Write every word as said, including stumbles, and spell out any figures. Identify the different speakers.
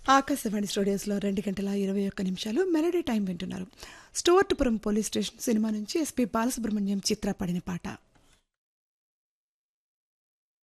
Speaker 1: ఆకాశవాణి స్టూడియోస్లో రెండు గంటల ఇరవై ఒక్క నిమిషాలు మెలడీ టైం వింటున్నారు. స్టోర్టుపురం పోలీస్ స్టేషన్ సినిమా నుంచి ఎస్పీ బాలసుబ్రహ్మణ్యం చిత్ర పాడిన పాట.